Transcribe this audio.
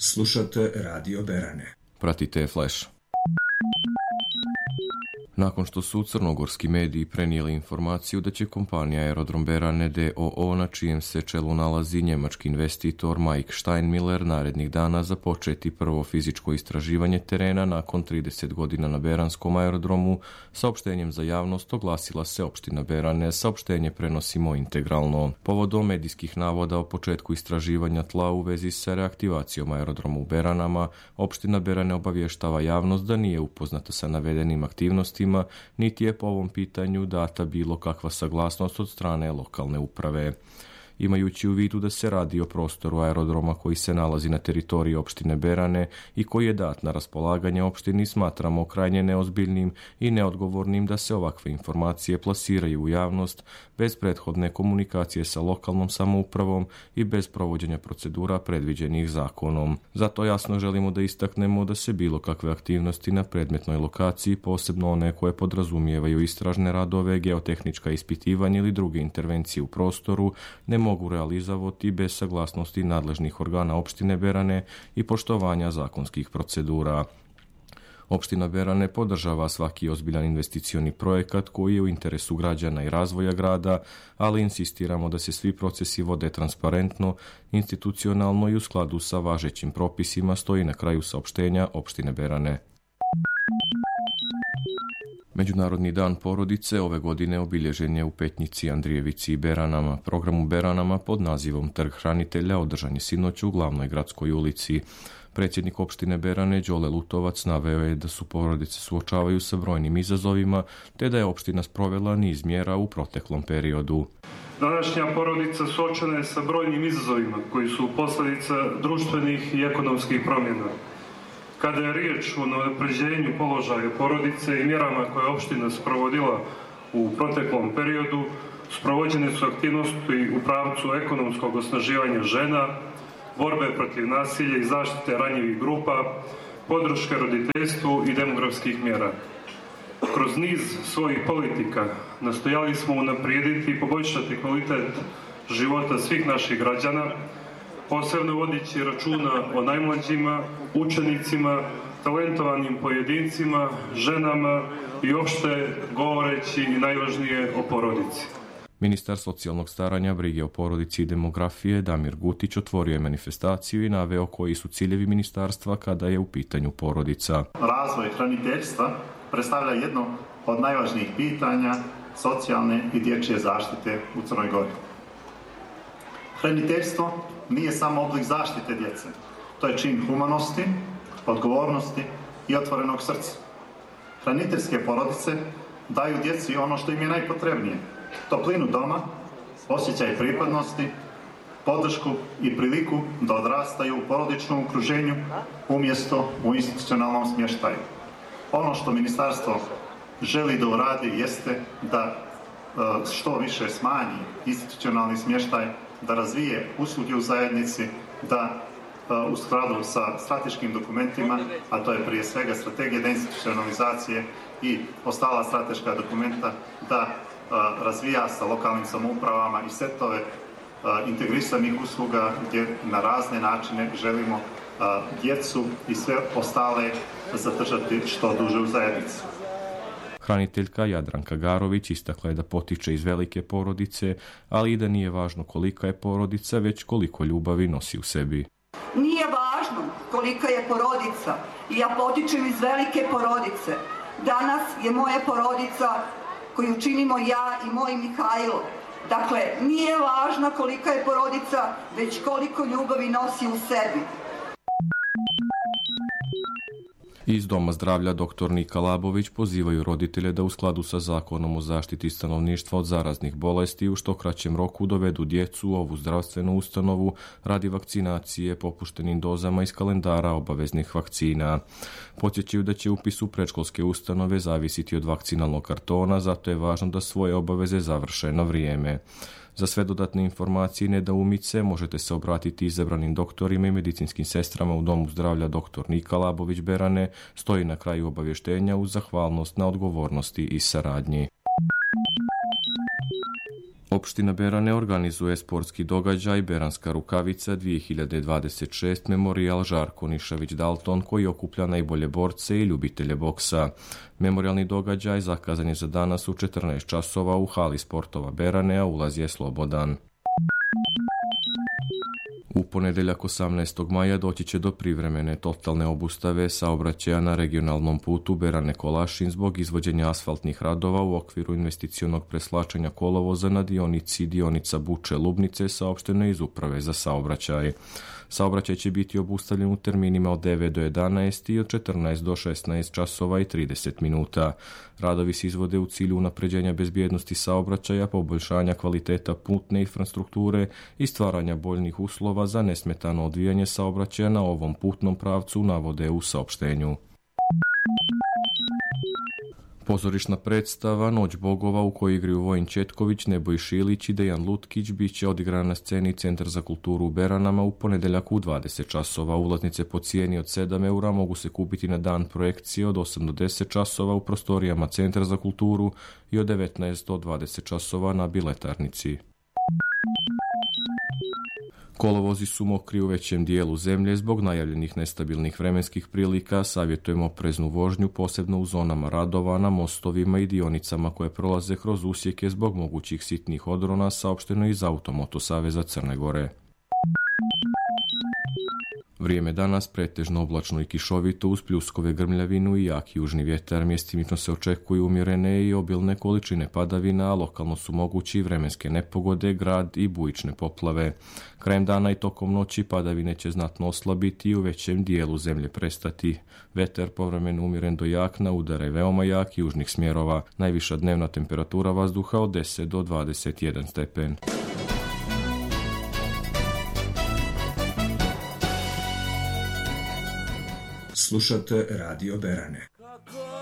Slušate Radio Berane. Pratite Flash. Nakon što su crnogorski mediji prenijeli informaciju da će kompanija Aerodrom Berane d.o.o. na čijem se čelu nalazi njemački investitor Mike Steinmiller narednih dana započeti prvo fizičko istraživanje terena nakon 30 godina na Beranskom aerodromu, saopštenjem za javnost oglasila se opština Berane. Saopštenje prenosimo integralno. Povodom medijskih navoda o početku istraživanja tla u vezi sa reaktivacijom aerodroma u Beranama, opština Berane obavještava javnost da nije upoznata sa navedenim aktivnostima, niti je po ovom pitanju data bilo kakva saglasnost od strane lokalne uprave. Imajući u vidu da se radi o prostoru aerodroma koji se nalazi na teritoriji opštine Berane i koji je dat na raspolaganje opštini, smatramo krajnje neozbiljnim i neodgovornim da se ovakve informacije plasiraju u javnost bez prethodne komunikacije sa lokalnom samoupravom i bez provođenja procedura predviđenih zakonom. Zato jasno želimo da istaknemo da se bilo kakve aktivnosti na predmetnoj lokaciji, posebno one koje podrazumijevaju istražne radove, geotehnička ispitivanja ili druge intervencije u prostoru, ne mogu realizovati bez saglasnosti nadležnih organa opštine Berane i poštovanja zakonskih procedura. Opština Berane podržava svaki ozbiljan investicioni projekat koji je u interesu građana i razvoja grada, ali insistiramo da se svi procesi vode transparentno, institucionalno i u skladu sa važećim propisima, stoji na kraju saopštenja opštine Berane. Međunarodni dan porodice ove godine obilježen je u Petnici, Andrijevici i Beranama. Program u Beranama pod nazivom Trg hranitelja održan je sinoć u glavnoj gradskoj ulici. Predsjednik opštine Berane Đole Lutovac naveo je da su porodice suočavaju sa brojnim izazovima, te da je opština sprovela niz mjera u proteklom periodu. Današnja porodica suočena je sa brojnim izazovima koji su posljedica društvenih i ekonomskih promjena. Kada je riječ o unapređenju položaja porodice i mjerama koje je opština sprovodila u proteklom periodu, sprovođene su aktivnosti u pravcu ekonomskog osnaživanja žena, borbe protiv nasilja i zaštite ranjivih grupa, podrške roditeljstvu i demografskih mjera. Kroz niz svojih politika nastojali smo unaprijediti i poboljšati kvalitet života svih naših građana, posebno vodići računa o najmlađima, učenicima, talentovanim pojedincima, ženama i opšte govoreći i najvažnije o porodici. Ministar socijalnog staranja, brige o porodici i demografije Damir Gutić otvorio je manifestaciju i naveo koji su ciljevi ministarstva kada je u pitanju porodica. Razvoj hraniteljstva predstavlja jedno od najvažnijih pitanja socijalne i dječje zaštite u Crnoj Gori. Hraniteljstvo nije samo oblik zaštite djece. To je čin humanosti, odgovornosti i otvorenog srca. Hraniteljske porodice daju djeci ono što im je najpotrebnije. Toplinu doma, osjećaj pripadnosti, podršku i priliku da odrastaju u porodičnom okruženju umjesto u institucionalnom smještaju. Ono što ministarstvo želi da uradi jeste da što više smanji institucionalni smještaj, da razvije usluge u zajednici, da u skladu sa strateškim dokumentima, a to je prije svega strategija deinstitucionalizacije i ostala strateška dokumenta, da razvija sa lokalnim samoupravama i setove integrisanih usluga gdje na razne načine želimo djecu i sve ostale zadržati što duže u zajednici. Hraniteljka Jadranka Garović istakla je da potiče iz velike porodice, ali i da nije važno kolika je porodica, već koliko ljubavi nosi u sebi. Nije važno kolika je porodica i ja potičem iz velike porodice. Danas je moja porodica koju činimo ja i moj Mihajlo. Dakle, nije važno kolika je porodica, već koliko ljubavi nosi u sebi. Iz Doma zdravlja dr. Nika Labović pozivaju roditelje da u skladu sa zakonom o zaštiti stanovništva od zaraznih bolesti u što kraćem roku dovedu djecu u ovu zdravstvenu ustanovu radi vakcinacije popuštenim dozama iz kalendara obaveznih vakcina. Podsjećaju da će upis u predškolske ustanove zavisiti od vakcinalnog kartona, zato je važno da svoje obaveze završe na vrijeme. Za sve dodatne informacije i nedoumice možete se obratiti izabranim doktorima i medicinskim sestrama u Domu zdravlja dr. Nika Labović Berane, stoji na kraju obavještenja uz zahvalnost na odgovornosti i saradnji. Opština Berane organizuje sportski događaj Beranska rukavica 2026 Memorijal Žarko Nišavić-Dalton koji okuplja najbolje borce i ljubitelje boksa. Memorijalni događaj zakazan je za danas u 14 časova u hali sportova Berane, a ulaz je slobodan. U ponedeljak 18. maja doći će do privremene totalne obustave saobraćaja na regionalnom putu Berane-Kolašin zbog izvođenja asfaltnih radova u okviru investicionog preslačenja kolovoza na dionica Buče-Lubnice, saopšteno iz Uprave za saobraćaj. Saobraćaj će biti obustavljen u terminima od 9 do 11 i od 14 do 16 časova i 30 minuta. Radovi se izvode u cilju unapređenja bezbjednosti saobraćaja, poboljšanja kvaliteta putne infrastrukture i stvaranja boljnih uslova za nesmetano odvijanje saobraćaja na ovom putnom pravcu, navode u saopštenju. Pozorišna predstava Noć bogova u kojoj igraju Vojin Četković, Neboj Šilić i Dejan Lutkić bit će odigrana na sceni Centar za kulturu u Beranama u ponedeljak u 20 časova. Ulaznice po cijeni od 7 eura mogu se kupiti na dan projekcije od 8 do 10 časova u prostorijama Centra za kulturu i od 19 do 20 časova na biletarnici. Kolovozi su mokri u većem dijelu zemlje zbog najavljenih nestabilnih vremenskih prilika. Savjetujemo opreznu vožnju, posebno u zonama radova, na mostovima i dionicama koje prolaze kroz usjeke zbog mogućih sitnih odrona, saopšteno iz Automoto Saveza Crne Gore. Vrijeme danas pretežno oblačno i kišovito uz pljuskove, grmljavinu i jak južni vjetar. Mjestimično se očekuju umjerene i obilne količine padavina, a lokalno su mogući vremenske nepogode, grad i bujične poplave. Krajem dana i tokom noći padavine će znatno oslabiti i u većem dijelu zemlje prestati. Vetar povremeno umjeren do jak na udare veoma jak južnih smjerova. Najviša dnevna temperatura vazduha od 10 do 21 stepen. Slušate Radio Berane.